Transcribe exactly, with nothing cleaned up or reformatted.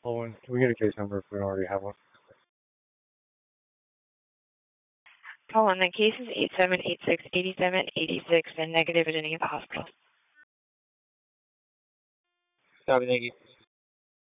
Owen, can we get a case number if we don't already have one? Call on the case is eight seven eight six eight seven eight six and negative at any of the hospitals. Copy, thank you.